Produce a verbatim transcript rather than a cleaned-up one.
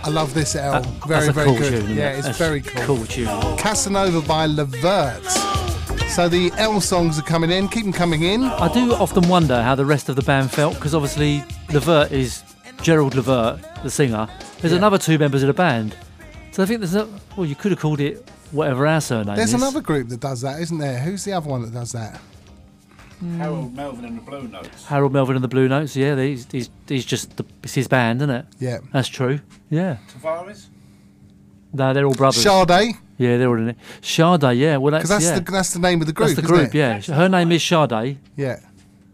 I love this L. That, very, that's a very cool good. tune, isn't yeah, it? it's That's very cool. Cool tune. Casanova by Levert. So the L songs are coming in. Keep them coming in. I do often wonder how the rest of the band felt, because obviously Levert is Gerald Levert, the singer. There's Yeah. another two members of the band. So I think there's a... Well, you could have called it whatever our surname There's is. another group that does that, isn't there? Who's the other one that does that? Harold Melvin and the Blue Notes. Harold Melvin and the Blue Notes, yeah. He's, he's, he's just... The, it's his band, isn't it? Yeah. That's true. Yeah. Tavares? No, they're all brothers. Sade, Yeah, they're all in it. Sade, yeah. Well, that's, because that's yeah. the that's the name of the group. That's the isn't group, it? yeah. Her name is Sade. Yeah.